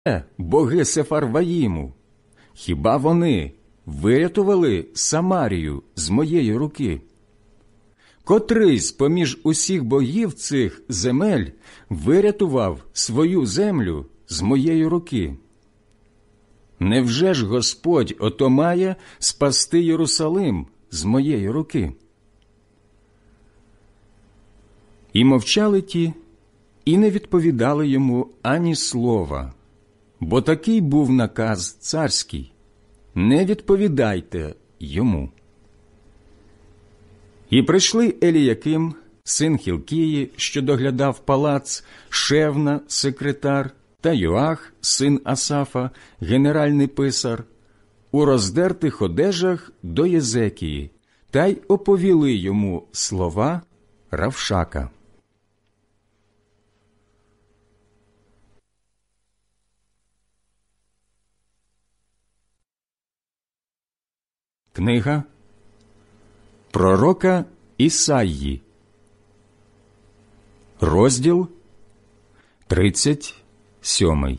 боги Сефарваїму? Хіба вони вирятували Самарію з моєї руки? Котрий з-поміж усіх богів цих земель вирятував свою землю з моєї руки? Невже ж Господь ото має спасти Єрусалим з моєї руки? І мовчали ті, і не відповідали йому ані слова, бо такий був наказ царський: не відповідайте йому. І прийшли Еліяким, син Хілкії, що доглядав палац, Шевна, секретар, та Йоах, син Асафа, генеральний писар, у роздертих одежах до Єзекії, та й оповіли йому слова Равшака. Книга пророка Ісаї, розділ 37.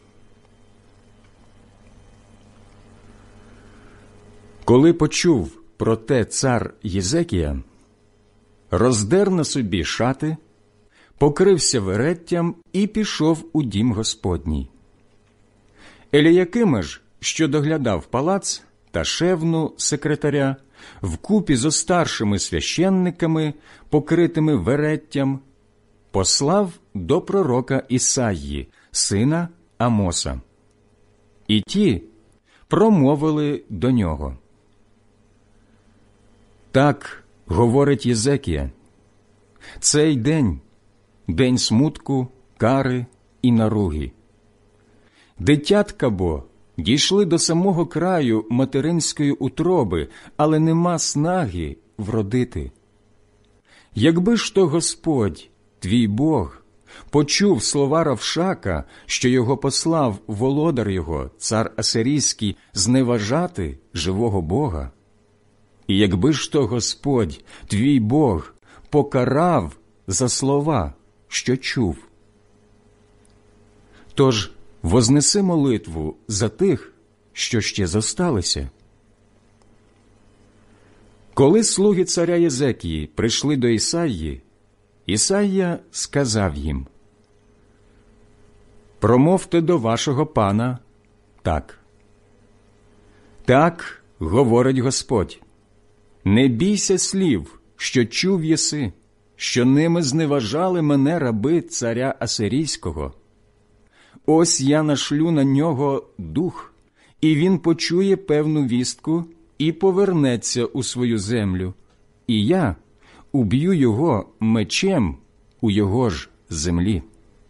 Коли почув про те цар Єзекія, роздер на собі шати, покрився вереттям і пішов у дім Господній. Еліякима ж, що доглядав палац, та Шевну, секретаря, вкупі зо старшими священниками, покритими вереттям, послав до пророка Ісаї, сина Амоса. І ті промовили до нього: «Так говорить Єзекія, цей день – день смутку, кари і наруги. Дитятка бо дійшли до самого краю материнської утроби, але нема снаги вродити. Якби ж то Господь, твій Бог, почув слова Равшака, що його послав володар його, цар Асирійський, зневажати живого Бога, і якби ж то Господь, твій Бог, покарав за слова, що чув. Тож вознеси молитву за тих, що ще зосталися». Коли слуги царя Єзекії прийшли до Ісаї, Ісая сказав їм: «Промовте до вашого пана так. Так говорить Господь: не бійся слів, що чув єси, що ними зневажали мене раби царя Асирійського. Ось я нашлю на нього дух, і він почує певну вістку і повернеться у свою землю, і я уб'ю його мечем у його ж землі».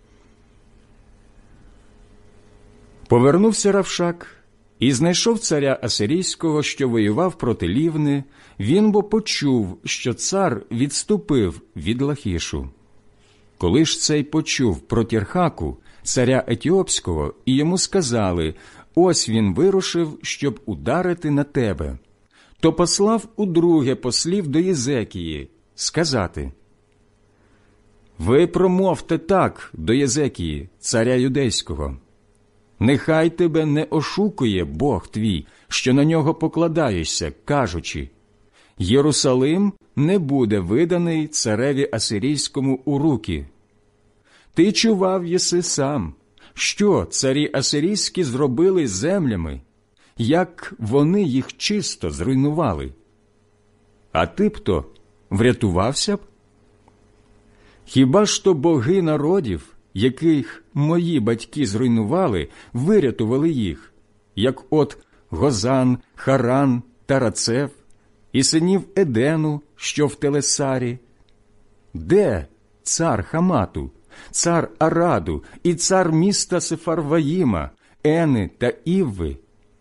Повернувся Равшак і знайшов царя Асирійського, що воював проти Лівни. Він бо почув, що цар відступив від Лахішу. Коли ж цей почув про Тірхаку, царя Етіопського, і йому сказали: «Ось він вирушив, щоб ударити на тебе», то послав удруге послів до Єзекії сказати: «Ви промовте так до Єзекії, царя Юдейського: нехай тебе не ошукує Бог твій, що на нього покладаєшся, кажучи: Єрусалим не буде виданий цареві Асирійському у руки. Ти чував єси сам, що царі асирійські зробили з землями, як вони їх чисто зруйнували. А ти б то врятувався б? Хіба ж то боги народів, яких мої батьки зруйнували, вирятували їх, як от Гозан, Харан та Рацев, і синів Едену, що в Телесарі? Де цар Хамату, цар Араду і цар міста Сефарваїма, Ени та Івви?»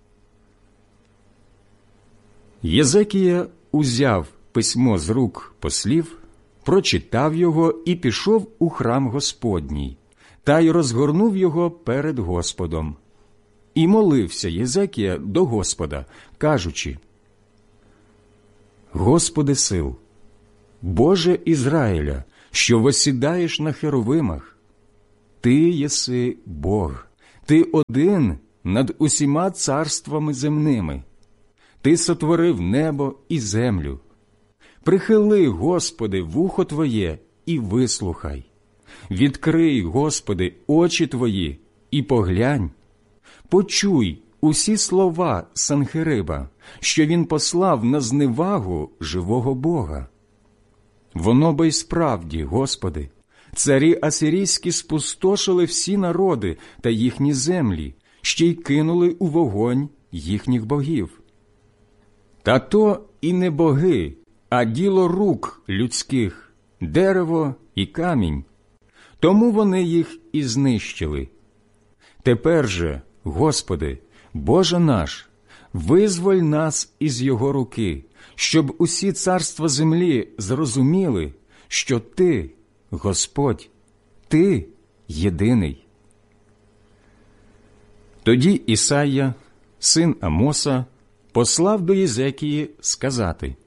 Єзекія узяв письмо з рук послів, прочитав його і пішов у храм Господній, та й розгорнув його перед Господом. І молився Єзекія до Господа, кажучи: «Господи сил, Боже Ізраїля, що восідаєш на херовимах, Ти єси Бог, Ти один над усіма царствами земними. Ти сотворив небо і землю. Прихили, Господи, вухо Твоє і вислухай. Відкрий, Господи, очі Твої і поглянь. Почуй усі слова Санхериба, що він послав на зневагу живого Бога. Воно бо й справді, Господи, царі асирійські спустошили всі народи та їхні землі, ще й кинули у вогонь їхніх богів. Та то і не боги, а діло рук людських, дерево і камінь. Тому вони їх і знищили. Тепер же, Господи, Боже наш, визволь нас із його руки, щоб усі царства землі зрозуміли, що Ти, Господь, Ти єдиний. Тоді Ісайя, син Амоса, послав до Єзекії сказати: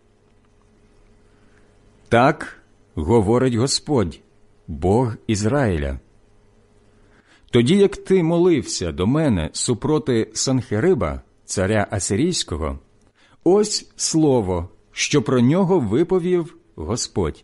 «Так говорить Господь, Бог Ізраїля. Тоді, як ти молився до мене супроти Санхериба, царя Асирійського, ось слово, що про нього виповів Господь.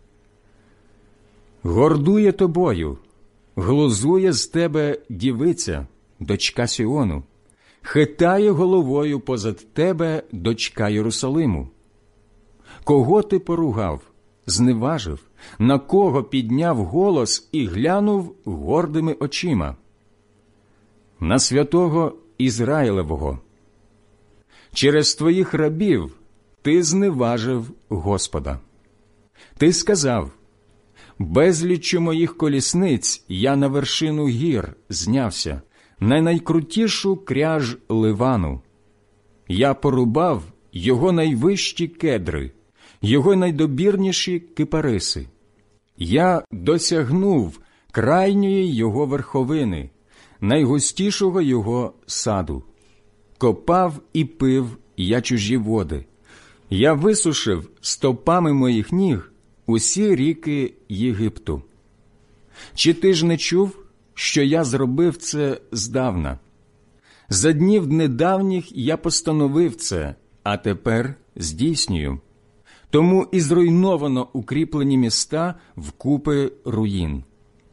Гордує тобою, глузує з тебе дівиця, дочка Сіону, хитає головою позад тебе дочка Єрусалиму. Кого ти поругав, зневажив, на кого підняв голос і глянув гордими очима? На святого Ізраїлевого. Через твоїх рабів ти зневажив Господа. Ти сказав: безліччю моїх колісниць я на вершину гір знявся, на найкрутішу кряж Ливану. Я порубав його найвищі кедри, його найдобірніші кипариси. Я досягнув крайньої його верховини, найгустішого його саду. Копав і пив я чужі води. Я висушив стопами моїх ніг усі ріки Єгипту. Чи ти ж не чув, що я зробив це здавна? За днів недавніх я постановив це, а тепер здійснюю. Тому і зруйновано укріплені міста вкупи руїн.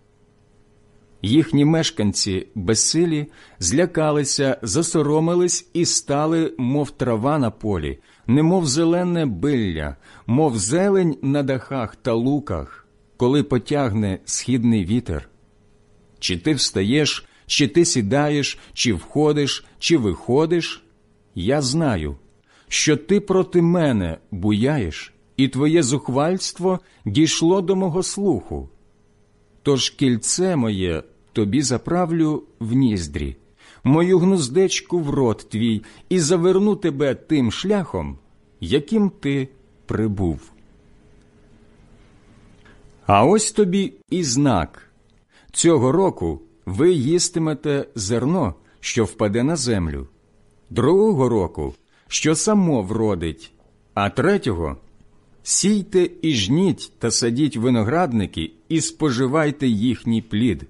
Їхні мешканці безсилі злякалися, засоромились і стали, мов трава на полі, немов зелене билля, мов зелень на дахах та луках, коли потягне східний вітер. Чи ти встаєш, чи ти сідаєш, чи входиш, чи виходиш, я знаю, що ти проти мене буяєш, і твоє зухвальство дійшло до мого слуху. Тож кільце моє тобі заправлю в ніздрі, мою гнуздечку в рот твій, і заверну тебе тим шляхом, яким ти прибув. А ось тобі і знак. Цього року ви їстимете зерно, що впаде на землю, другого року, що само вродить, а третього – сійте і жніть та садіть виноградники і споживайте їхній плід.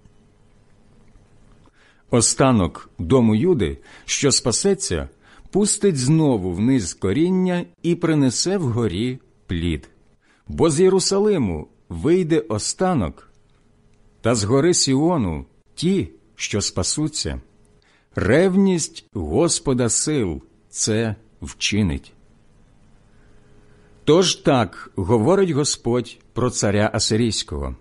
Останок дому Юди, що спасеться, пустить знову вниз коріння і принесе вгорі плід. Бо з Єрусалиму вийде останок, та з гори Сіону ті, що спасуться. Ревність Господа сил це вчинить. Тож так говорить Господь про царя Асирійського.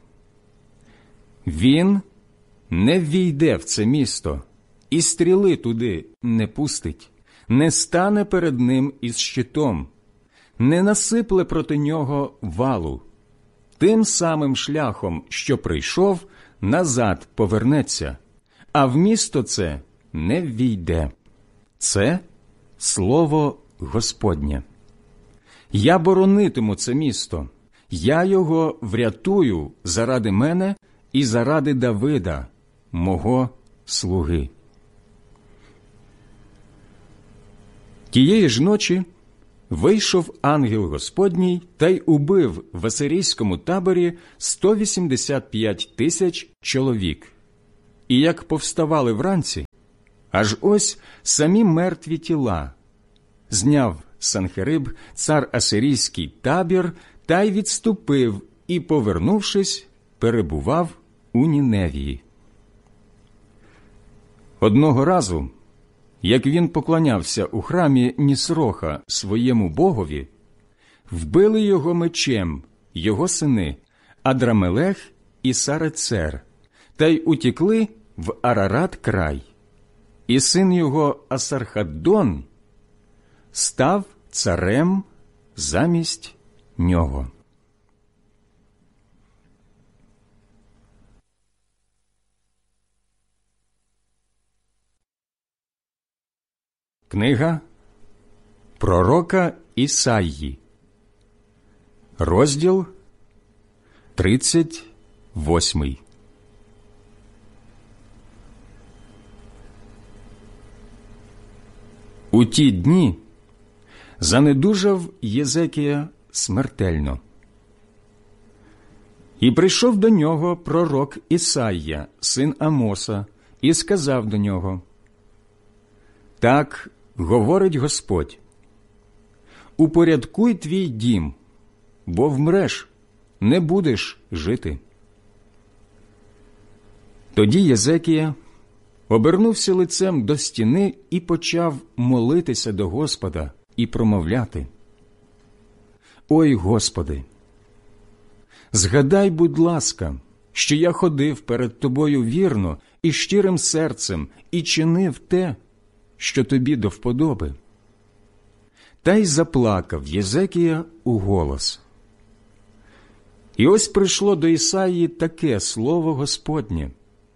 Він не ввійде в це місто, і стріли туди не пустить, не стане перед ним із щитом, не насипле проти нього валу. Тим самим шляхом, що прийшов, назад повернеться, а в місто це не ввійде. Це слово Господнє. Я боронитиму це місто, я його врятую заради мене і заради Давида, мого слуги. Тієї ж ночі вийшов ангел Господній та й убив в асирійському таборі 185 000 чоловік. і як повставали вранці, аж ось самі мертві тіла. Зняв Санхериб, цар асирійський, табір та й відступив, і, повернувшись, перебував у Ніневії. Одного разу, як він поклонявся у храмі Нісроха своєму богові, вбили його мечем його сини Адрамелех і Сарецер, та й утікли в Арарат край. І син його Асархаддон став царем замість нього. Книга пророка Ісаї, розділ 38. У ті дні занедужав Єзекія смертельно. І прийшов до нього пророк Ісайя, син Амоса, і сказав до нього: «Так говорить Господь, упорядкуй твій дім, бо вмреш, не будеш жити». Тоді Єзекія обернувся лицем до стіни і почав молитися до Господа і промовляти: «Ой, Господи, згадай, будь ласка, що я ходив перед Тобою вірно і щирим серцем і чинив те, що Тобі до вподоби». Та й заплакав Єзекія у голос. І ось прийшло до Ісаї таке слово Господнє: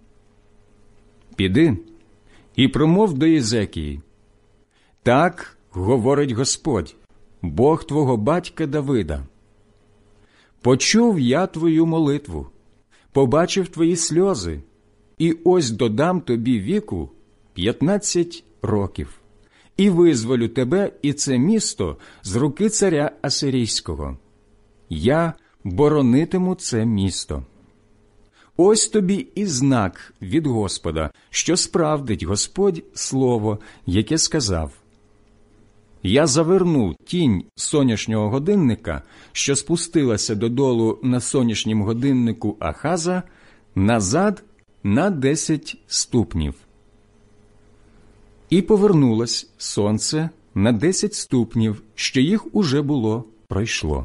«Піди і промов до Єзекії: так говорить Господь, Бог твого батька Давида. Почув я твою молитву, побачив твої сльози, і ось додам тобі віку 15 років, і визволю тебе і це місто з руки царя Асирійського. Я боронитиму це місто. Ось тобі і знак від Господа, що справдить Господь слово, яке сказав: я заверну тінь сонячного годинника, що спустилася додолу на сонячнім годиннику Ахаза, назад на 10 ступнів. І повернулось сонце на 10 ступнів, що їх уже було пройшло».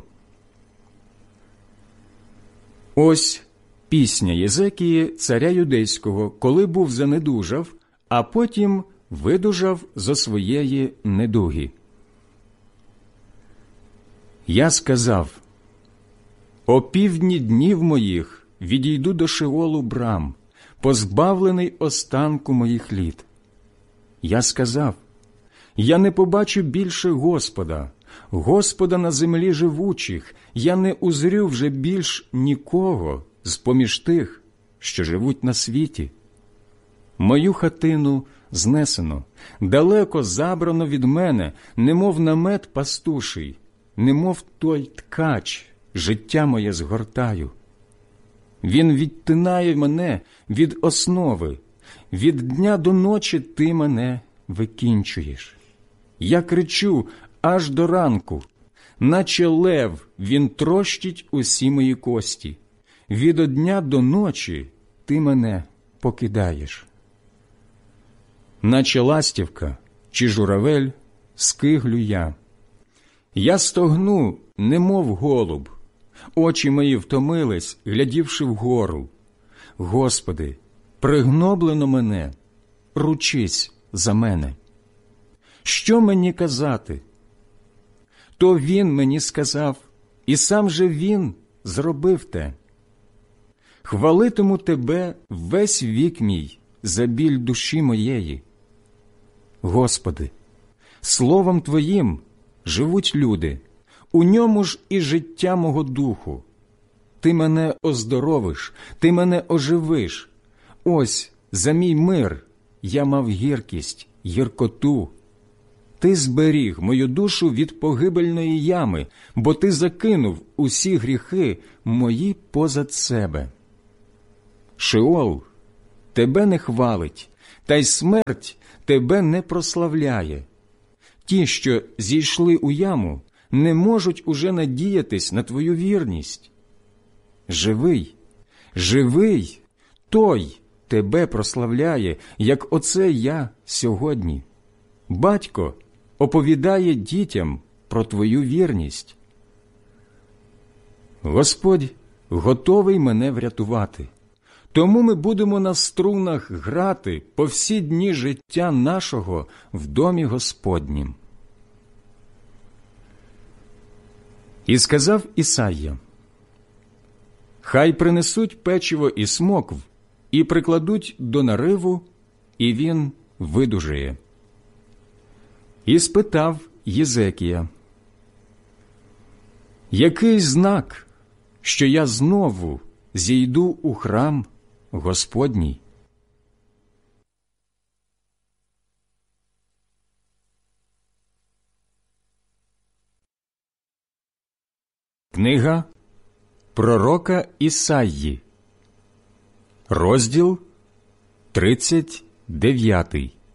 Ось пісня Єзекії, царя юдейського, коли був занедужав, а потім видужав зо своєї недуги. Я сказав: «О півдні днів моїх відійду до Шеолу брам, позбавлений останку моїх літ. Я сказав: я не побачу більше Господа, Господа на землі живучих, я не узрю вже більш нікого з-поміж тих, що живуть на світі. Мою хатину знесено, далеко забрано від мене, немов намет пастуший, немов той ткач, життя моє згортаю. Він відтинає мене від основи, від дня до ночі ти мене викінчуєш. Я кричу аж до ранку, наче лев він трощить усі мої кості. Від дня до ночі ти мене покидаєш. Наче ластівка чи журавель скиглю я. Я стогну, немов голуб, очі мої втомились, глядівши вгору. Господи, пригноблено мене, ручись за мене. Що мені казати? То він мені сказав, і сам же він зробив те. Хвалитиму тебе весь вік мій за біль душі моєї. Господи, словом Твоїм живуть люди, у ньому ж і життя мого духу. Ти мене оздоровиш, ти мене оживиш. Ось за мій мир я мав гіркість, гіркоту. Ти зберіг мою душу від погибельної ями, бо ти закинув усі гріхи мої позад себе. Шеол тебе не хвалить, та й смерть тебе не прославляє. Ті, що зійшли у яму, не можуть уже надіятись на твою вірність. Живий, живий, той тебе прославляє, як оце я сьогодні. Батько оповідає дітям про твою вірність. Господь готовий мене врятувати. Тому ми будемо на струнах грати по всі дні життя нашого в домі Господнім. І сказав Ісайя: «Хай принесуть печиво і смокв, і прикладуть до нариву, і він видужає». І спитав Єзекія: «Який знак, що я знову зійду у храм Господній?» Книга пророка Ісайї, розділ 39.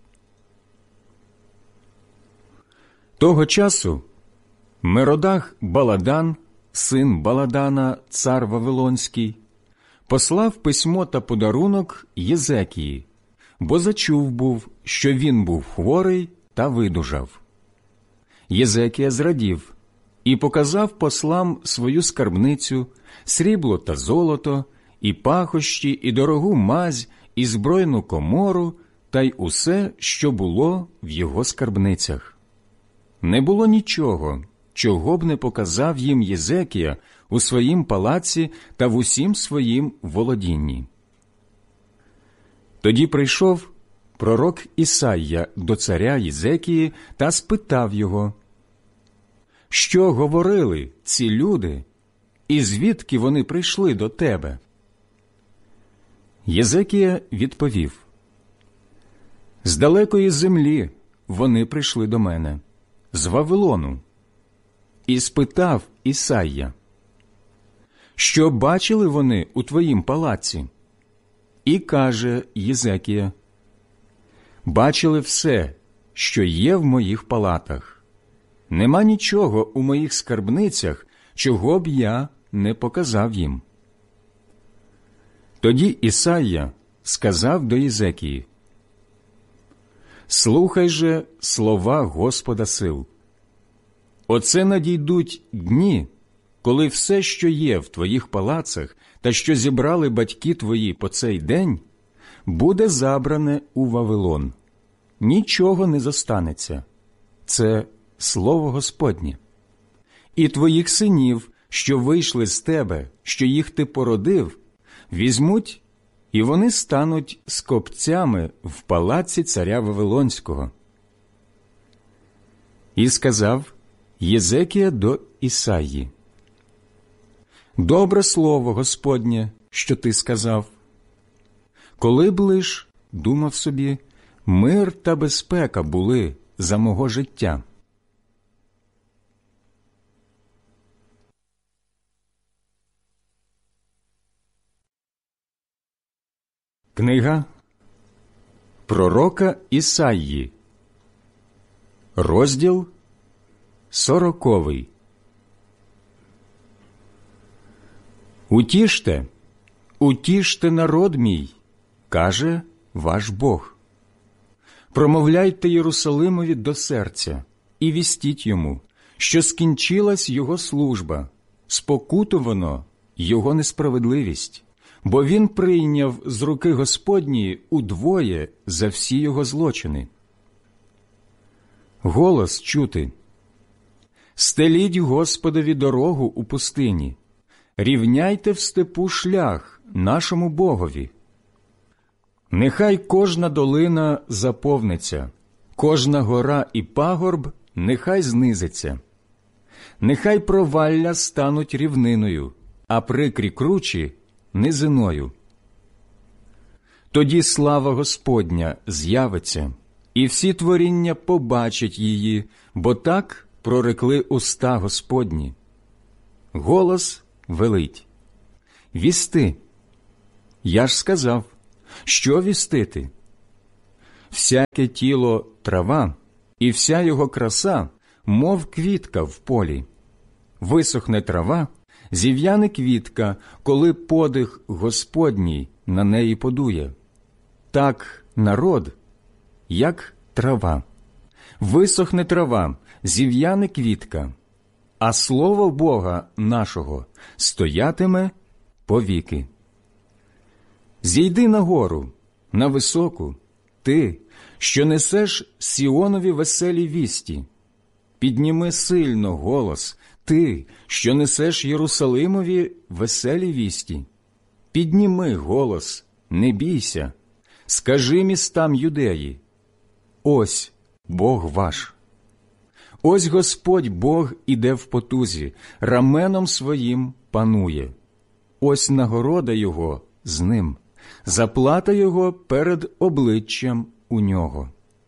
Того часу Меродах Баладан, син Баладана, цар Вавилонський, послав письмо та подарунок Єзекії, бо зачув був, що він був хворий та видужав. Єзекія зрадів і показав послам свою скарбницю, срібло та золото, і пахощі, і дорогу мазь, і збройну комору, та й усе, що було в його скарбницях. Не було нічого, чого б не показав їм Єзекія у своїм палаці та в усім своїм володінні. Тоді прийшов пророк Ісайя до царя Єзекії та спитав його: «Що говорили ці люди, і звідки вони прийшли до тебе?» Єзекія відповів: «З далекої землі вони прийшли до мене, з Вавилону». І спитав Ісайя: «Що бачили вони у твоїм палаці?» І каже Єзекія: «Бачили все, що є в моїх палатах. Нема нічого у моїх скарбницях, чого б я не показав їм». Тоді Ісайя сказав до Єзекії: «Слухай же слова Господа сил. Оце надійдуть дні, коли все, що є в твоїх палацах та що зібрали батьки твої по цей день, буде забране у Вавилон. Нічого не зостанеться. Це слово Господнє. І твоїх синів, що вийшли з тебе, що їх ти породив, візьмуть, і вони стануть скопцями в палаці царя Вавилонського». І сказав Єзекія до Ісаї: «Добре слово Господнє, що ти сказав. Коли б лиш, думав собі, мир та безпека були за мого життя». Книга пророка Ісайї, розділ 40. «Утіште, утіште народ мій, каже ваш Бог. Промовляйте Єрусалимові до серця і вістіть йому, що скінчилась його служба, спокутовано його несправедливість, бо він прийняв з руки Господньої удвоє за всі його злочини». Голос чути: «Стеліть Господові дорогу у пустині, рівняйте в степу шлях нашому Богові. Нехай кожна долина заповниться, кожна гора і пагорб нехай знизиться. Нехай провалля стануть рівниною, а прикрі кручі – низиною. Тоді слава Господня з'явиться, і всі творіння побачать її, бо так прорекли уста Господні. Голос велить: вісти. Я ж сказав, Що вістити? Всяке тіло трава, і вся його краса, мов квітка в полі. Висохне трава, зів'яне квітка, коли подих Господній на неї подує. Так народ, як трава. Висохне трава, зів'яне квітка, а слово Бога нашого стоятиме повіки. Зійди на гору, на високу, ти, що несеш Сіонові веселі вісті. Підніми сильно голос, ти, що несеш Єрусалимові веселі вісті. Підніми голос, не бійся, скажи містам Юдеї: ось Бог ваш. Ось Господь Бог іде в потузі, раменом своїм панує. Ось нагорода Його з ним, заплата Його перед обличчям у нього.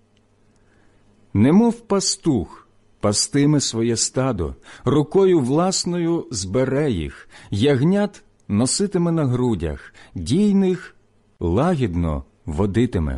Немов пастух пастиме своє стадо, рукою власною збере їх, ягнят носитиме на грудях, дійних лагідно водитиме.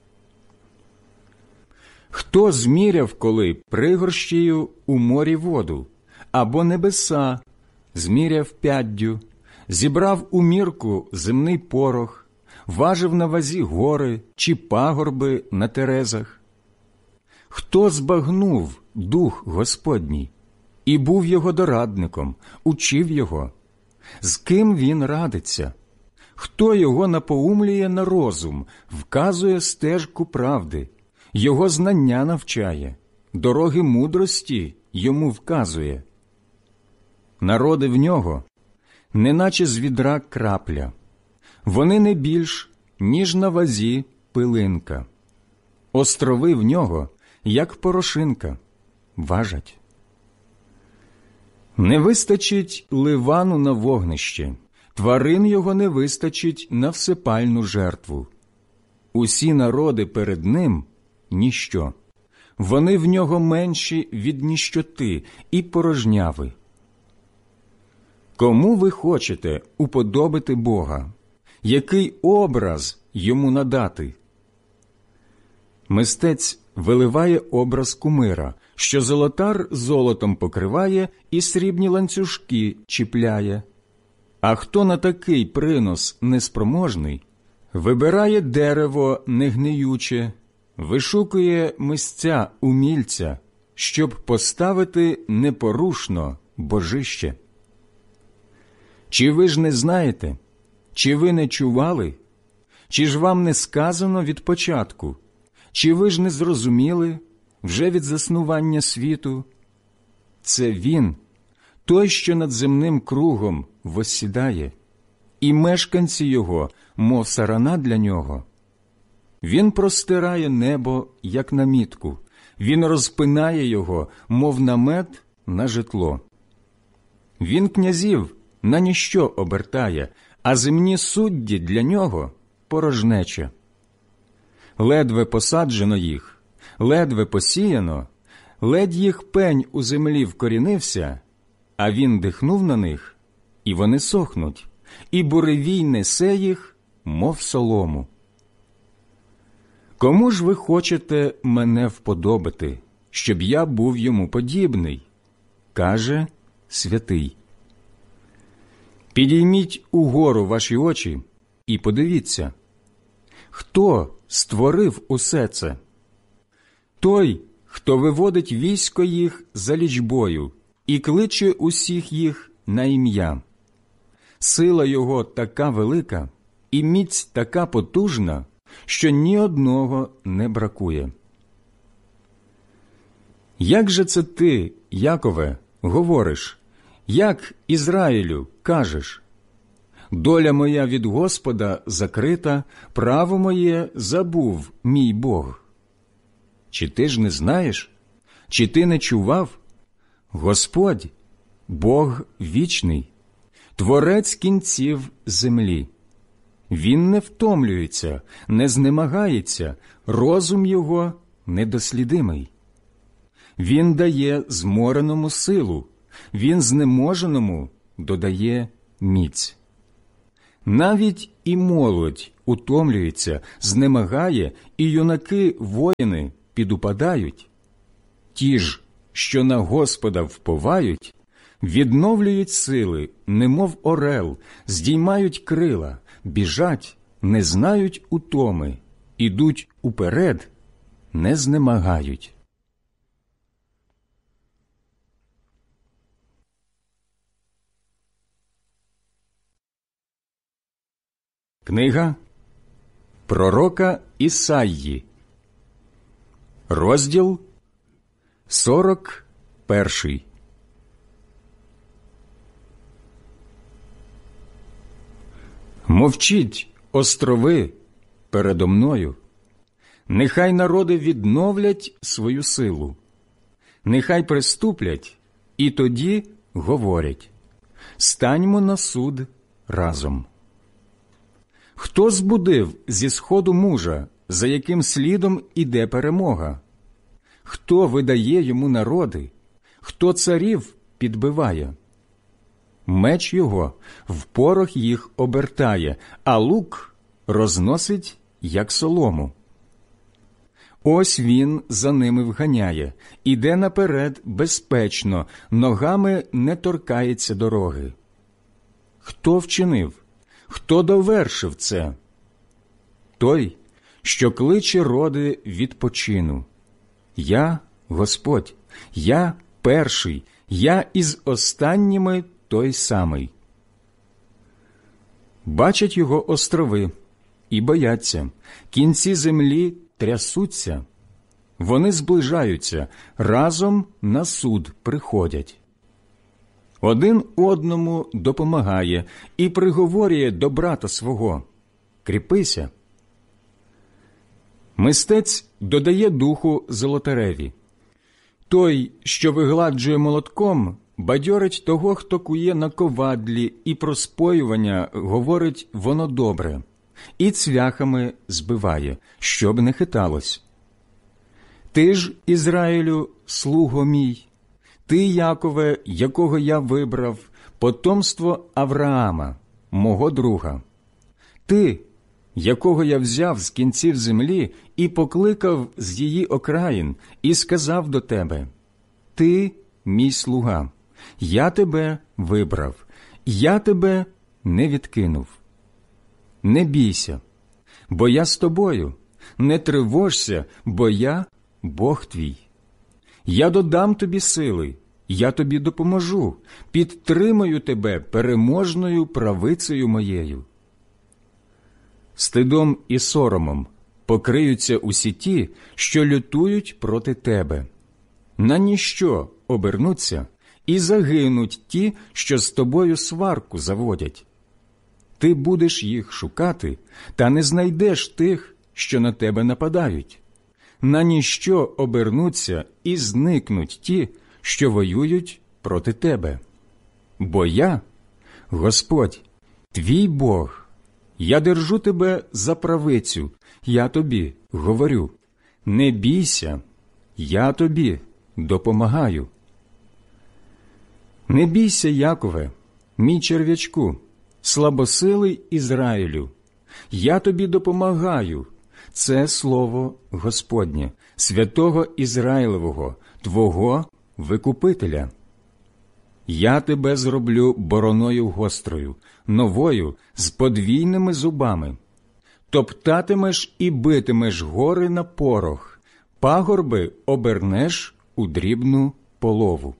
Хто зміряв коли пригорщею у морі воду, або небеса зміряв п'яддю, зібрав у мірку земний порох, важив на вазі гори чи пагорби на терезах? Хто збагнув Дух Господній і був його дорадником, учив його? З ким він радиться? Хто його напоумлює на розум, вказує стежку правди, його знання навчає, дороги мудрості йому вказує? Народи в нього, неначе з відра крапля, вони не більш, ніж на вазі пилинка. Острови в нього, як порошинка, важать. Не вистачить Ливану на вогнище, тварин його не вистачить на всепальну жертву. Усі народи перед ним – ніщо, вони в нього менші від ніщоти і порожняви. Кому ви хочете уподобити Бога? Який образ йому надати? Мистець виливає образ кумира, що золотар золотом покриває і срібні ланцюжки чіпляє. А хто на такий принос неспроможний, вибирає дерево негниюче, вишукує мисця умільця, щоб поставити непорушно божище. Чи ви ж не знаєте? Чи ви не чували? Чи ж вам не сказано від початку? Чи ви ж не зрозуміли вже від заснування світу? Це Він, той, що над земним кругом воссідає, і мешканці його, мов сарана для нього. Він простирає небо, як намітку, він розпинає його, мов намет на житло. Він князів на ніщо обертає, а земні судді для нього порожнеча. Ледве посаджено їх, ледве посіяно, ледь їх пень у землі вкорінився, а він дихнув на них, і вони сохнуть, і буревій несе їх, мов солому. Кому ж ви хочете мене вподобати, щоб я був йому подібний? Каже святий. Підійміть угору ваші очі і подивіться, хто створив усе це? Той, хто виводить військо їх за лічбою і кличе усіх їх на ім'я. Сила його така велика і міць така потужна, що ні одного не бракує. Як же це ти, Якове, говориш? Як Ізраїлю кажеш? Доля моя від Господа закрита, право моє забув мій Бог. Чи ти ж не знаєш? Чи ти не чував? Господь, Бог вічний, Творець кінців землі. Він не втомлюється, не знемагається, розум його недослідимий. Він дає змореному силу, він знеможеному додає міць. Навіть і молодь утомлюється, знемагає, і юнаки-воїни підупадають. Ті ж, що на Господа вповають, відновлюють сили, немов орел, здіймають крила, біжать, не знають утоми, ідуть уперед, не знемагають. Книга пророка Ісаї, розділ 41. Мовчіть, острови, передо мною, нехай народи відновлять свою силу, нехай приступлять, і тоді говорять: станьмо на суд разом. Хто збудив зі сходу мужа, за яким слідом іде перемога? Хто видає йому народи? Хто царів підбиває? Меч його в порох їх обертає, а лук розносить, як солому. Ось він за ними вганяє, іде наперед безпечно, ногами не торкається дороги. Хто вчинив? Хто довершив це? Той, що кличе роди відпочину. Я – Господь, я – перший, я із останніми той самий. Бачать його острови і бояться, кінці землі трясуться. Вони зближаються, разом на суд приходять. Один одному допомагає і приговорює до брата свого: кріпися. Мистець додає духу золотареві. Той, що вигладжує молотком, бадьорить того, хто кує на ковадлі, і про споювання говорить воно добре, і цвяхами збиває, щоб не хиталось. Ти ж, Ізраїлю, слуго мій, ти, Якове, якого я вибрав, потомство Авраама, мого друга. Ти, якого я взяв з кінців землі і покликав з її окраїн, і сказав до тебе: ти, мій слуга, я тебе вибрав, я тебе не відкинув. Не бійся, бо я з тобою, не тривожся, бо я Бог твій. Я додам тобі сили, я тобі допоможу, підтримаю тебе переможною правицею моєю. Стидом і соромом покриються усі ті, що лютують проти тебе. На ніщо обернуться, і загинуть ті, що з тобою сварку заводять. Ти будеш їх шукати, та не знайдеш тих, що на тебе нападають. На ніщо обернуться і зникнуть ті, що воюють проти тебе. Бо я, Господь, твій Бог, я держу тебе за правицю, я тобі говорю: не бійся, я тобі допомагаю. Не бійся, Якове, мій черв'ячку, слабосилий Ізраїлю, я тобі допомагаю. Це слово Господнє, святого Ізраїлевого, твого Викупителя. Я тебе зроблю бороною гострою, новою, з подвійними зубами. Топтатимеш і битимеш гори на порох, пагорби обернеш у дрібну полову.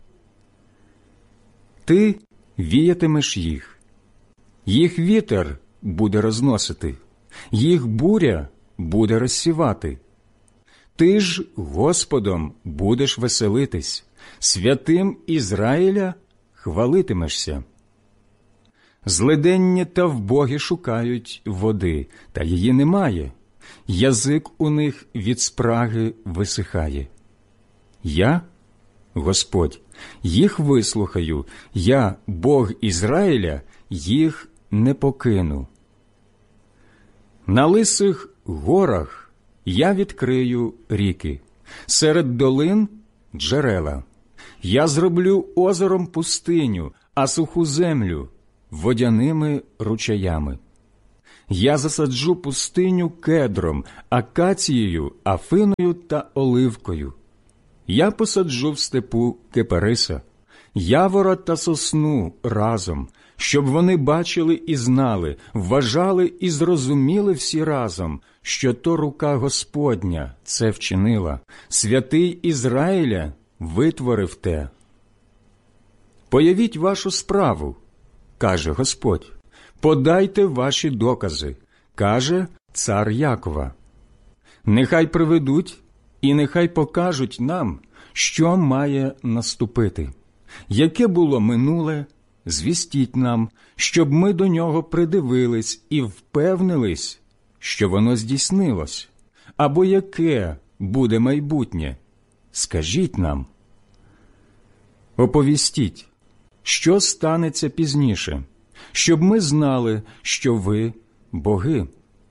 Ти віятимеш їх вітер буде розносити, їх буря буде розсівати. Ти ж Господом будеш веселитись, святим Ізраїля хвалитимешся. Злиденні та вбогі шукають води, та її немає, язик у них від спраги висихає. Я, Господь, їх вислухаю, я, Бог Ізраїля, їх не покину. На лисих горах я відкрию ріки, серед долин – джерела. Я зроблю озером пустиню, а суху землю – водяними ручаями. Я засаджу пустиню кедром, акацією, афиною та оливкою. Я посаджу в степу кипариса, явора та сосну разом, щоб вони бачили і знали, вважали і зрозуміли всі разом, що то рука Господня це вчинила, святий Ізраїля витворив те. Появіть вашу справу, каже Господь, подайте ваші докази, каже цар Якова. Нехай приведуть і нехай покажуть нам, що має наступити. Яке було минуле, звістіть нам, щоб ми до нього придивились і впевнились, що воно здійснилось. Або яке буде майбутнє, скажіть нам. Оповістіть, що станеться пізніше, щоб ми знали, що ви – боги.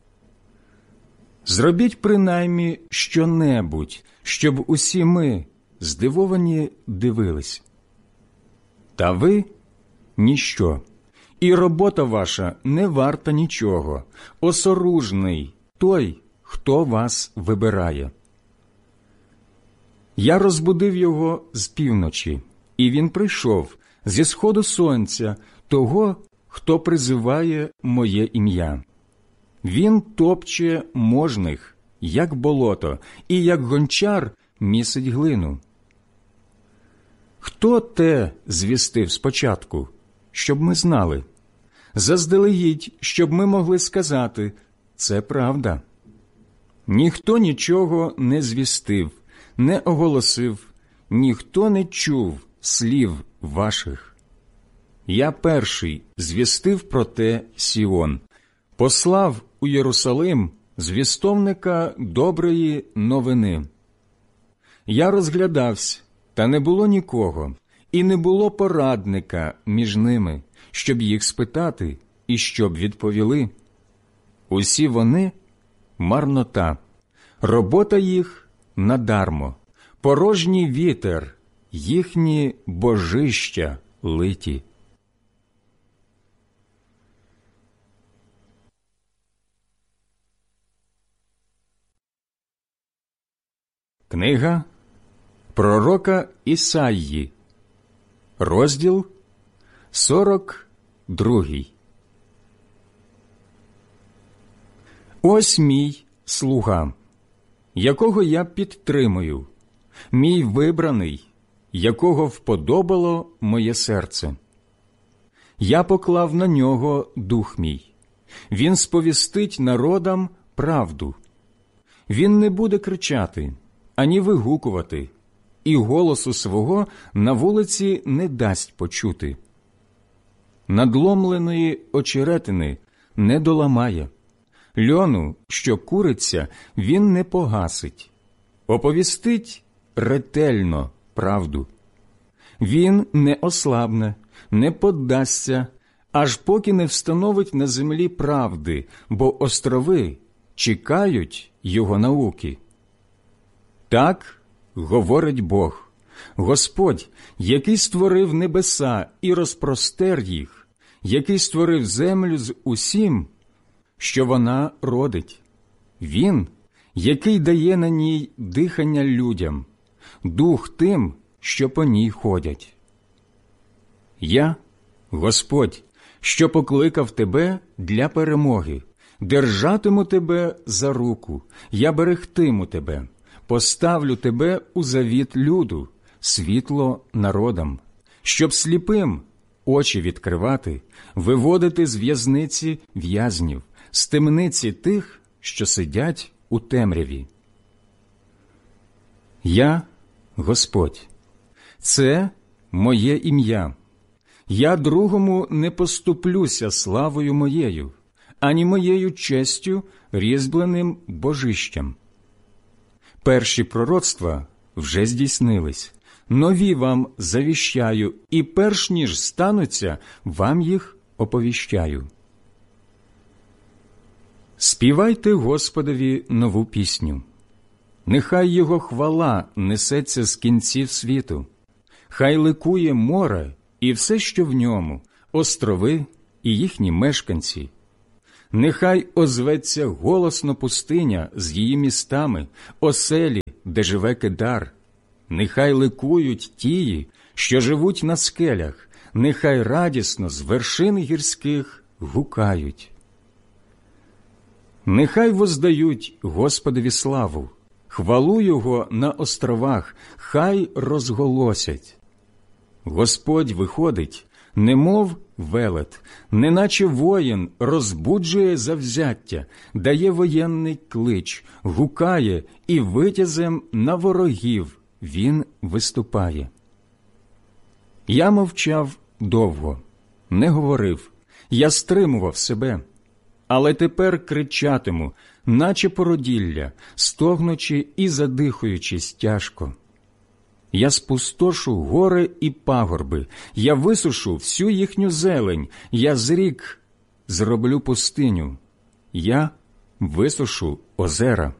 Зробіть принаймні що-небудь, щоб усі ми, здивовані, дивились. Та ви – ніщо, і робота ваша не варта нічого, осоружний той, хто вас вибирає. Я розбудив його з півночі, і він прийшов зі сходу сонця, того, хто призиває моє ім'я. Він топче можних, як болото, і як гончар місить глину. Хто те звістив спочатку, щоб ми знали? Заздалегідь, щоб ми могли сказати – це правда. Ніхто нічого не звістив, не оголосив, ніхто не чув слів ваших. Я перший звістив про те Сіон, послав у Єрусалим звістовника доброї новини. Я розглядався, та не було нікого, і не було порадника між ними, щоб їх спитати і щоб відповіли. Усі вони – марнота, робота їх – надармо, порожній вітер, їхні божища литі. Книга пророка Ісаї, розділ 42. Ось мій слуга, якого я підтримую, мій вибраний, якого вподобало моє серце. Я поклав на нього дух мій. Він сповістить народам правду. Він не буде кричати, ані вигукувати, і голосу свого на вулиці не дасть почути. Надломленої очеретини не доламає, льону, що куриться, він не погасить, оповістить ретельно правду. Він не ослабне, не поддасться, аж поки не встановить на землі правди, бо острови чекають його науки. Так говорить Бог, Господь, який створив небеса і розпростер їх, який створив землю з усім, що вона родить. Він, який дає на ній дихання людям, дух тим, що по ній ходять. Я, Господь, що покликав тебе для перемоги, держатиму тебе за руку, я берегтиму тебе, поставлю тебе у завіт люду, світло народам, щоб сліпим очі відкривати, виводити з в'язниці в'язнів, з темниці тих, що сидять у темряві. Я, Господь, це моє ім'я. Я другому не поступлюся славою моєю, ані моєю честю різьбленим божищем. Перші пророцтва вже здійснились, нові вам завіщаю, і перш ніж стануться, вам їх оповіщаю. Співайте Господові нову пісню. Нехай Його хвала несеться з кінців світу. Хай ликує море і все, що в ньому, острови і їхні мешканці. Нехай озветься голосно пустиня з її містами, оселі, де живе Кедар. Нехай ликують тії, що живуть на скелях, нехай радісно з вершин гірських гукають. Нехай воздають Господові славу, хвалу Його на островах, хай розголосять. Господь виходить, немов велет, неначе воїн розбуджує завзяття, дає воєнний клич, гукає і витязем на ворогів він виступає. Я мовчав довго, не говорив, я стримував себе, але тепер кричатиму, наче породілля, стогнучи і задихуючись тяжко. Я спустошу гори і пагорби, я висушу всю їхню зелень, я зрік зроблю пустиню, я висушу озера.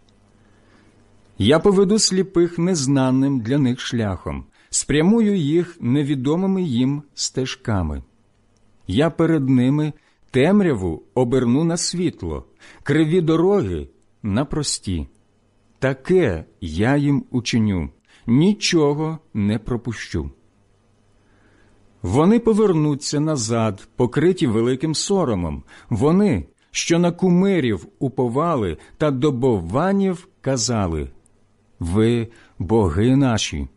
Я поведу сліпих незнаним для них шляхом, спрямую їх невідомими їм стежками. Я перед ними темряву оберну на світло, криві дороги на прості. Таке я їм учиню, нічого не пропущу. Вони повернуться назад, покриті великим соромом. Вони, що на кумирів уповали та до бовванів казали: «Ви – боги наші».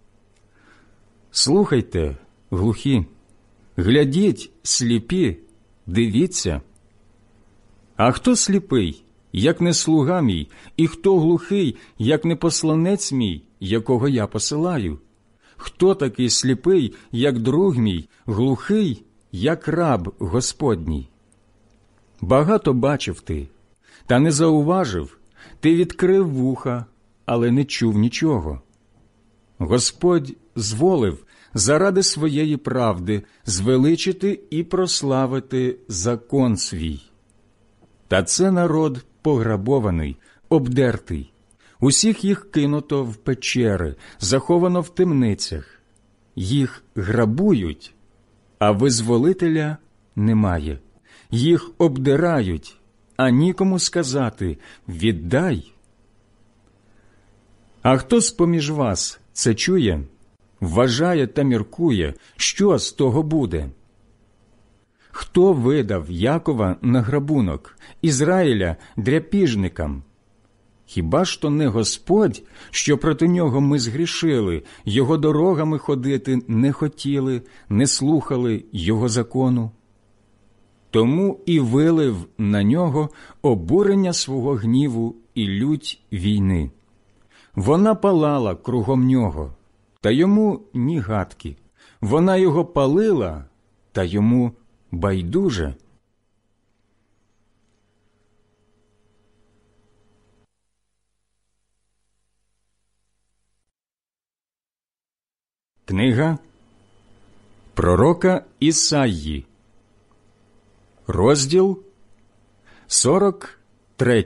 Слухайте, глухі, глядіть, сліпі, дивіться. А хто сліпий, як не слуга мій, і хто глухий, як не посланець мій, якого я посилаю? Хто такий сліпий, як друг мій, глухий, як раб Господній? Багато бачив ти, та не зауважив, ти відкрив вуха, але не чув нічого. Господь зволив заради своєї правди звеличити і прославити закон свій. Та це народ пограбований, обдертий. Усіх їх кинуто в печери, заховано в темницях. Їх грабують, а визволителя немає. Їх обдирають, а нікому сказати «віддай». А хто з-поміж вас це чує, вважає та міркує, що з того буде? Хто видав Якова на грабунок, Ізраїля дряпіжникам? Хіба ж то не Господь, що проти нього ми згрішили, його дорогами ходити не хотіли, не слухали його закону? Тому і вилив на нього обурення свого гніву і лють війни. Вона палала кругом нього, та йому ні гадки. Вона його палила, та йому байдуже. Книга пророка Ісаї, розділ 43.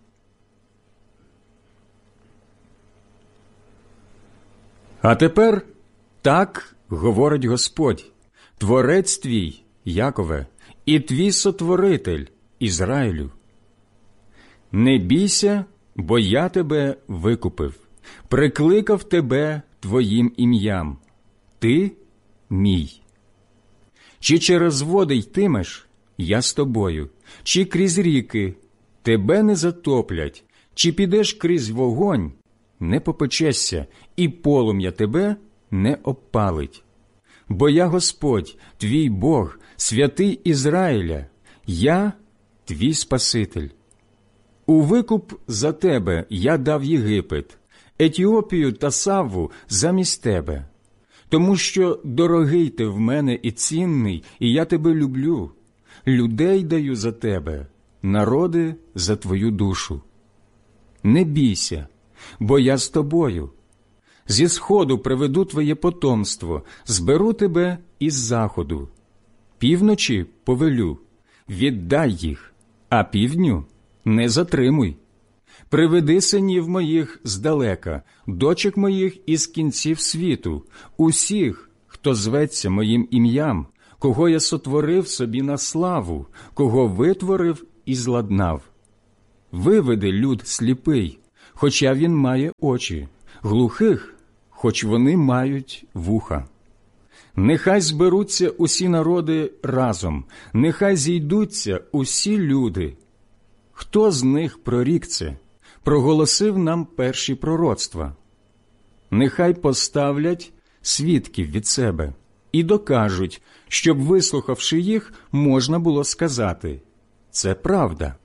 А тепер так говорить Господь, Творець твій, Якове, і твій сотворитель, Ізраїлю. Не бійся, бо я тебе викупив, прикликав тебе твоїм ім'ям. Ти мій. Чи через води йтимеш, я з тобою, чи крізь ріки, тебе не затоплять, чи підеш крізь вогонь, не попечешся, і полум'я тебе не обпалить. Бо я Господь, твій Бог, святий Ізраїля, я твій Спаситель. У викуп за тебе я дав Єгипет, Етіопію та Савву замість тебе. Тому що дорогий ти в мене і цінний, і я тебе люблю. Людей даю за тебе, народи за твою душу. Не бійся, бо я з тобою. Зі сходу приведу твоє потомство, зберу тебе із заходу. Півночі повелю, віддай їх, а півдню не затримуй. Приведи синів моїх здалека, дочок моїх із кінців світу, усіх, хто зветься моїм ім'ям, кого я сотворив собі на славу, кого витворив і зладнав. Виведи люд сліпий, хоча він має очі, глухих, хоч вони мають вуха. Нехай зберуться усі народи разом, нехай зійдуться усі люди. Хто з них прорік це? Проголосив нам перші пророцтва. Нехай поставлять свідків від себе і докажуть, щоб, вислухавши їх, можна було сказати – це правда.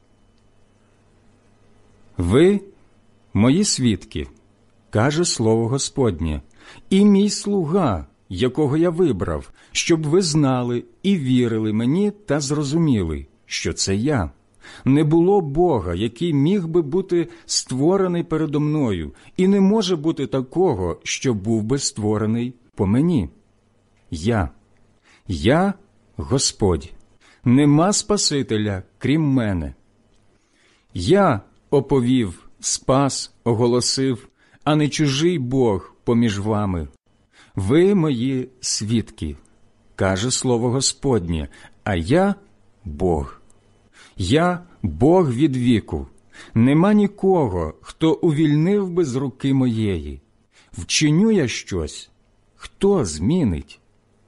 Ви – мої свідки, каже слово Господнє, і мій слуга, якого я вибрав, щоб ви знали і вірили мені та зрозуміли, що це я. Не було Бога, який міг би бути створений передо мною, і не може бути такого, що був би створений по мені. Я Господь, нема Спасителя, крім мене. Я оповів, спас, оголосив, а не чужий Бог поміж вами. Ви мої свідки, каже слово Господнє, а я Бог. Я Бог від віку. Нема нікого, хто увільнив би з руки моєї. Вчиню я щось, хто змінить?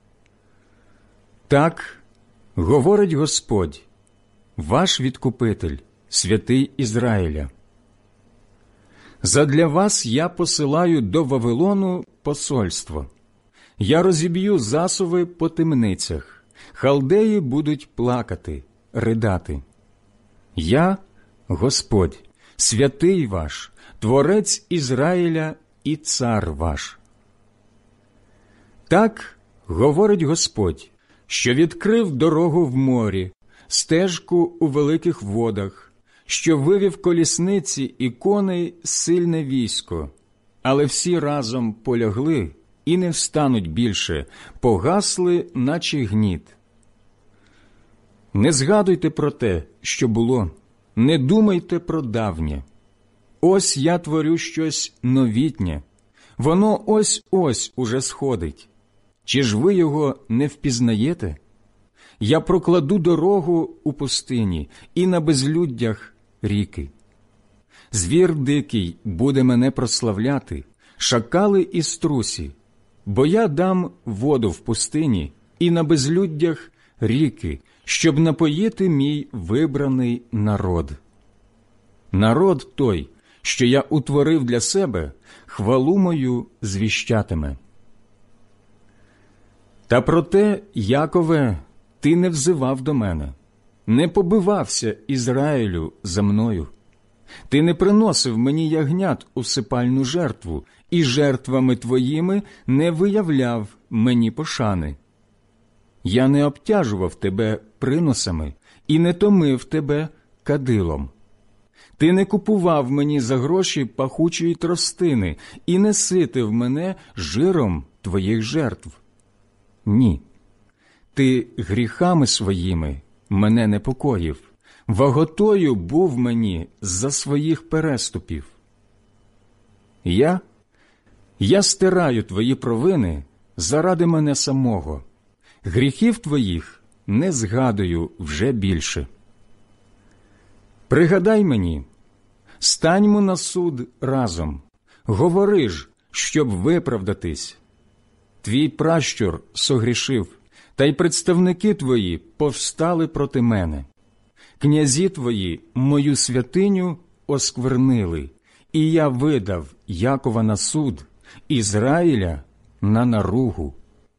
Так говорить Господь, ваш Відкупитель, святий Ізраїля. Задля вас я посилаю до Вавилону посольство. Я розіб'ю засуви по темницях, халдеї будуть плакати, ридати. Я Господь, святий ваш, Творець Ізраїля і цар ваш. Так говорить Господь, що відкрив дорогу в морі, стежку у великих водах, що вивів колісниці і коней сильне військо, але всі разом полягли і не встануть більше, погасли, наче гніт. Не згадуйте про те, що було, не думайте про давнє. Ось я творю щось новітнє, воно ось-ось уже сходить. Чи ж ви його не впізнаєте? Я прокладу дорогу у пустині і на безлюддях ріки. Звір дикий буде мене прославляти, шакали і струсі, бо я дам воду в пустині і на безлюддях ріки, щоб напоїти мій вибраний народ. Народ той, що я утворив для себе, хвалу мою звіщатиме. Та проте, Якове, ти не взивав до мене, не побивався, Ізраїлю, за мною. Ти не приносив мені ягнят у сипальну жертву, і жертвами твоїми не виявляв мені пошани. Я не обтяжував тебе приносами і не томив тебе кадилом. Ти не купував мені за гроші пахучої тростини і не ситив мене жиром твоїх жертв. Ні, ти гріхами своїми мене непокоїв, ваготою був мені за своїх переступів. Я стираю твої провини заради мене самого, гріхів твоїх не згадую вже більше. Пригадай мені, станьмо на суд разом, говори ж, щоб виправдатись. Твій пращур согрішив, та й представники твої повстали проти мене. Князі твої мою святиню осквернили, і я видав Якова на суд, Ізраїля на наругу.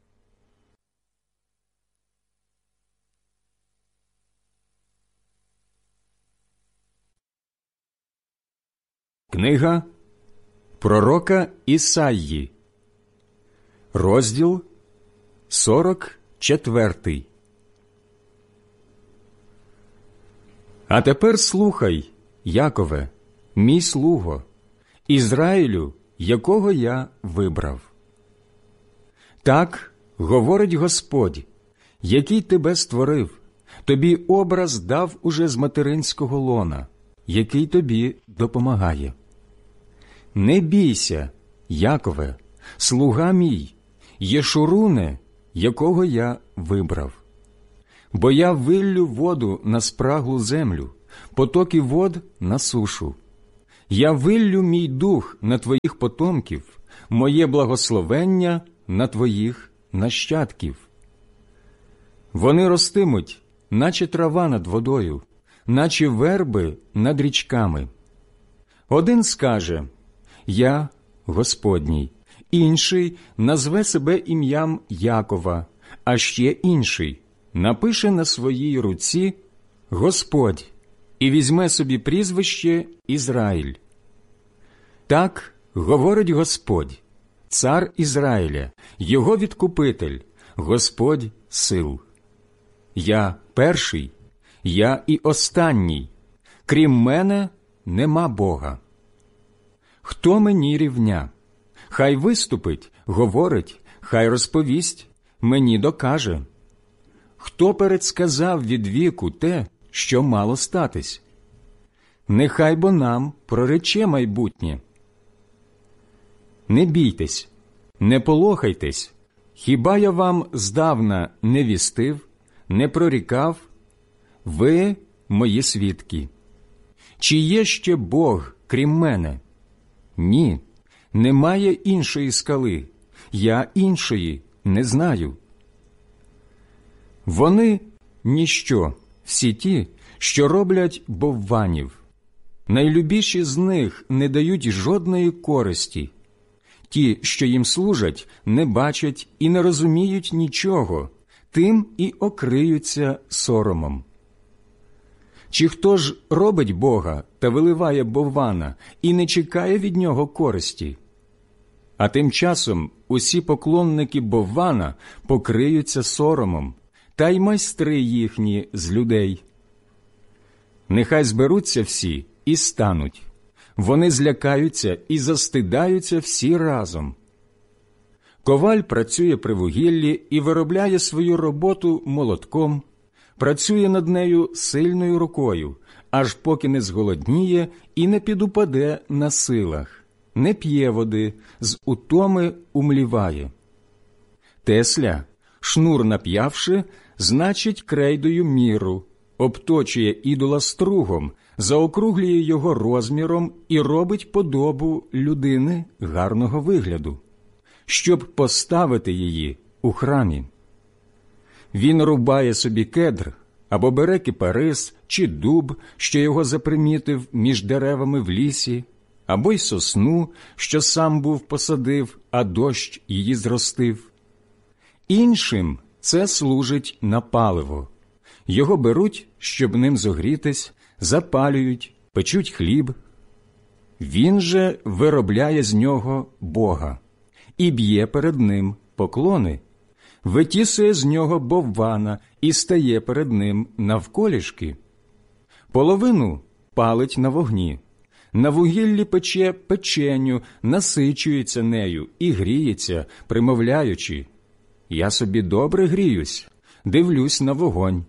Книга пророка Ісаї, розділ 44. А тепер слухай, Якове, мій слуго, Ізраїлю, якого я вибрав. Так говорить Господь, який тебе створив, тобі образ дав уже з материнського лона, який тобі допомагає. Не бійся, Якове, слуга мій, Єшуруне, якого я вибрав. Бо я виллю воду на спраглу землю, потоки вод на сушу. Я виллю мій дух на твоїх потомків, моє благословення на твоїх нащадків. Вони ростимуть, наче трава над водою, наче верби над річками. Один скаже: «Я Господній», інший назве себе ім'ям Якова, а ще інший напише на своїй руці «Господь» і візьме собі прізвище Ізраїль. Так говорить Господь, цар Ізраїля, його відкупитель, Господь сил. Я перший, я і останній, крім мене нема Бога. Хто мені рівня? Хай виступить, говорить, хай розповість, мені докаже. Хто передсказав від віку те, що мало статись? Нехай бо нам прорече майбутнє. Не бійтесь, не полохайтесь, хіба я вам здавна не вістив, не прорікав? Ви мої свідки. Чи є ще Бог, крім мене? Ні, немає іншої скали, я іншої не знаю. Вони – ніщо, всі ті, що роблять бовванів. Найлюбіші з них не дають жодної користі. Ті, що їм служать, не бачать і не розуміють нічого, тим і окриються соромом. Чи хто ж робить Бога та виливає боввана і не чекає від нього користі? А тим часом усі поклонники боввана покриються соромом, та й майстри їхні з людей. Нехай зберуться всі і стануть. Вони злякаються і застидаються всі разом. Коваль працює при вугіллі і виробляє свою роботу молотком, працює над нею сильною рукою, аж поки не зголодніє і не підупаде на силах, не п'є води, з утоми умліває. Тесля, шнур нап'явши, значить крейдою міру, обточує ідола стругом, заокруглює його розміром і робить подобу людини гарного вигляду, щоб поставити її у храмі. Він рубає собі кедр, або бере кипарис чи дуб, що його запримітив між деревами в лісі, або й сосну, що сам був посадив, а дощ її зростив. Іншим це служить на паливо. Його беруть, щоб ним зогрітись, запалюють, печуть хліб. Він же виробляє з нього Бога і б'є перед ним поклони, витісує з нього боввана і стає перед ним навколішки. Половину палить на вогні, на вугіллі пече печеню, насичується нею і гріється, примовляючи: «Я собі добре гріюсь, дивлюсь на вогонь».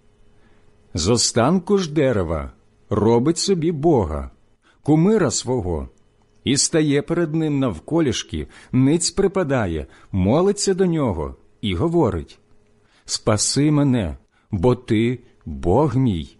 З останку ж дерева робить собі Бога, кумира свого, і стає перед ним навколішки, ниць припадає, молиться до нього і говорить: «Спаси мене, бо ти Бог мій».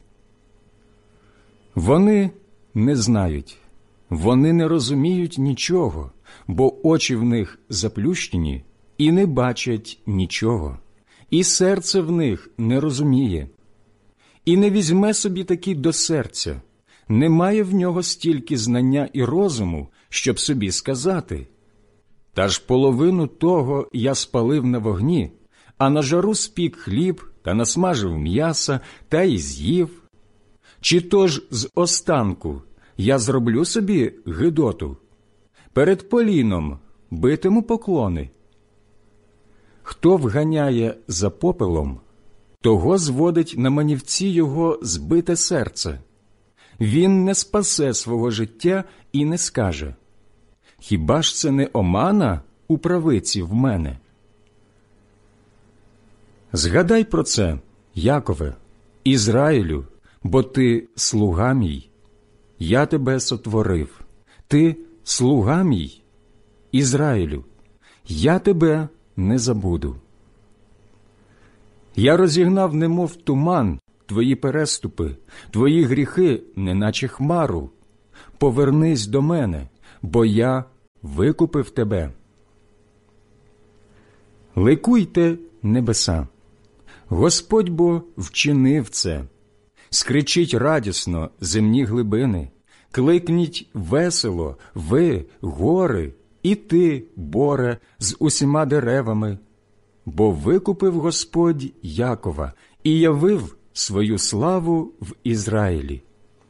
Вони не знають, вони не розуміють нічого, бо очі в них заплющені і не бачать нічого, і серце в них не розуміє. І не візьме собі таки до серця, немає в нього стільки знання і розуму, щоб собі сказати: «Та ж половину того я спалив на вогні, а на жару спік хліб та насмажив м'яса та й з'їв. Чи то ж з останку я зроблю собі гидоту? Перед поліном битиму поклони». Хто вганяє за попелом, того зводить на манівці його збите серце. Він не спасе свого життя і не скаже: «Хіба ж це не омана у правиці в мене?» Згадай про це, Якове, Ізраїлю, бо ти слуга мій. Я тебе сотворив. Ти слуга мій, Ізраїлю. Я тебе не забуду. Я розігнав, немов туман, твої переступи, твої гріхи, неначе хмару. Повернись до мене, бо я викупив тебе. Ликуйте, небеса! Господь бо вчинив це. Скричіть радісно, земні глибини, кликніть весело, ви, гори, і ти, боре, з усіма деревами. Бо викупив Господь Якова і явив свою славу в Ізраїлі.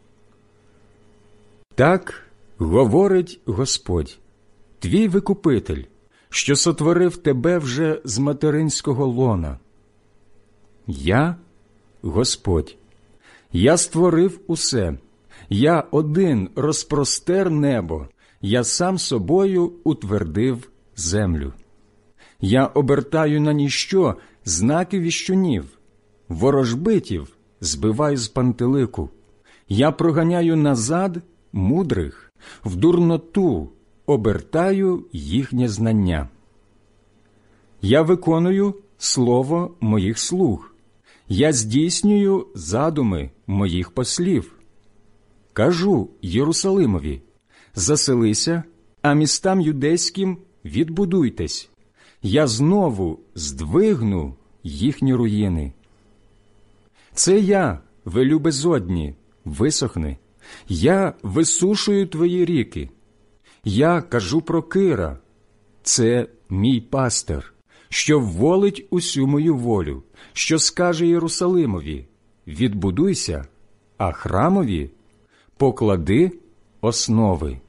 Так говорить Господь, твій викупитель, що сотворив тебе вже з материнського лона. Я – Господь. Я створив усе. Я один розпростер небо. Я сам собою утвердив землю. Я обертаю на ніщо знаки віщунів, ворожбитів збиваю з пантелику. Я проганяю назад мудрих, в дурноту обертаю їхнє знання. Я виконую слово моїх слуг. Я здійснюю задуми моїх послів. Кажу Єрусалимові, заселися, а містам юдейським відбудуйтесь. Я знову здвигну їхні руїни. Це я велю безодні, висохни. Я висушую твої ріки. Я кажу про Кира. Це мій пастир, що вволить усю мою волю, що скаже Єрусалимові, відбудуйся, а храмові поклади основи.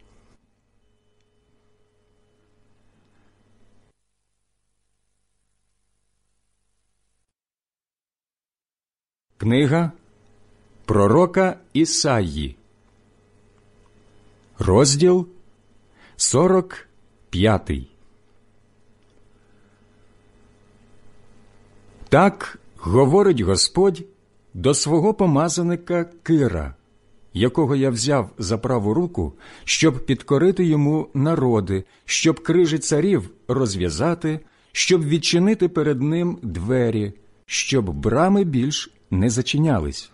Книга пророка Ісаї, розділ 45. Так говорить Господь до свого помазаника Кира, якого я взяв за праву руку, щоб підкорити йому народи, щоб крижі царів розв'язати, щоб відчинити перед ним двері, щоб брами більш не зачинялись.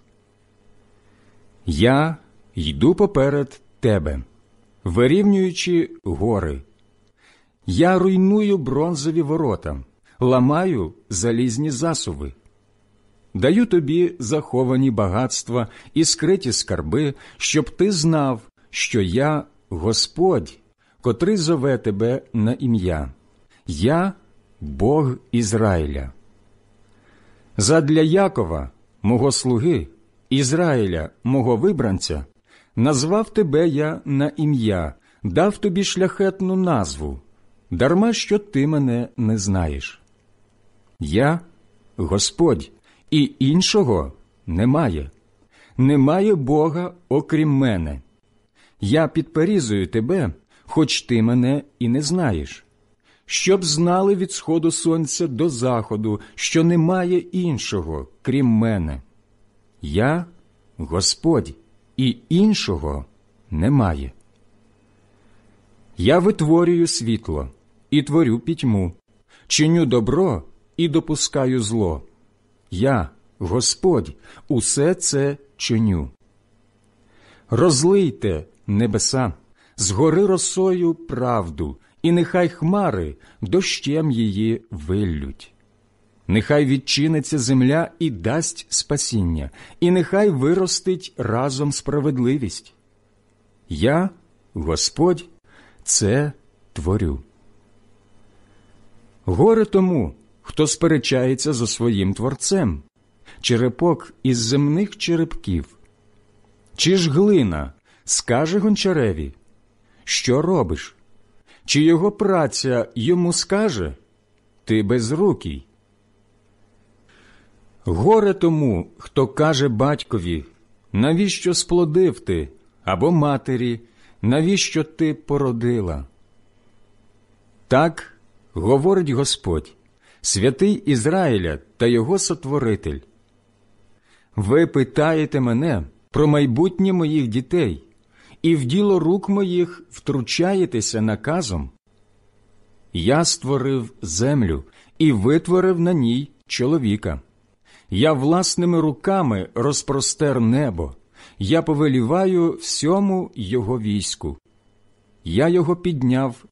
Я йду поперед тебе, вирівнюючи гори. Я руйную бронзові ворота, ламаю залізні засуви. Даю тобі заховані багатства і скриті скарби, щоб ти знав, що я Господь, котрий зове тебе на ім'я. Я – Бог Ізраїля. Задля Якова, мого слуги, Ізраїля, мого вибранця, назвав тебе я на ім'я, дав тобі шляхетну назву, дарма що ти мене не знаєш. Я – Господь, і іншого немає. Немає Бога, окрім мене. Я підперізую тебе, хоч ти мене і не знаєш. Щоб знали від сходу сонця до заходу, що немає іншого, крім мене. Я – Господь, і іншого немає. Я витворюю світло і творю пітьму, чиню добро і допускаю зло. Я, Господь, усе це чиню. Розлийте, небеса, згори росою правду, і нехай хмари дощем її виллють. Нехай відчиниться земля і дасть спасіння, і нехай виростить разом справедливість. Я, Господь, це творю. Горе тому, хто сперечається зо своїм Творцем, черепок із земних черепків. Чи ж глина скаже гончареві, що робиш? Чи його праця йому скаже, ти безрукий? Горе тому, хто каже батькові, навіщо сплодив ти, або матері, навіщо ти породила? Так говорить Господь, святий Ізраїля та його сотворитель. Ви питаєте мене про майбутнє моїх дітей, і в діло рук моїх втручаєтеся наказом. Я створив землю і витворив на ній чоловіка, Я власними руками розпростер небо, я повеліваю всьому його війську. Я його підняв